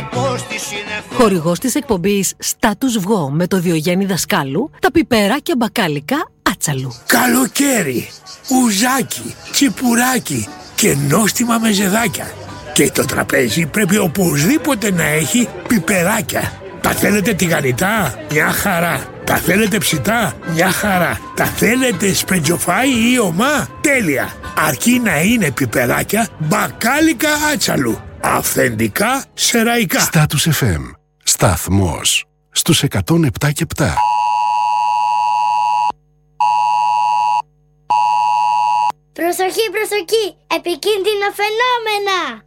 Χορηγός της εκπομπής Status Βγω με το Διογέννη Δασκάλου, τα πιπεράκια μπακάλικα Άτσαλου. Καλοκαίρι, ουζάκι, τσιπουράκι και νόστιμα μεζεδάκια. Και το τραπέζι πρέπει οπωσδήποτε να έχει πιπεράκια. Τα θέλετε τηγανιτά? Μια χαρά. Τα θέλετε ψητά? Μια χαρά. Τα θέλετε σπεντζοφάι ή ομά? Τέλεια. Αρκεί να είναι πιπεράκια μπακάλικα Άτσαλου. Αυθεντικά σεραϊκά. Status FM. Σταθμός στους 107 και 7. Προσοχή, προσοχή! Επικίνδυνα φαινόμενα!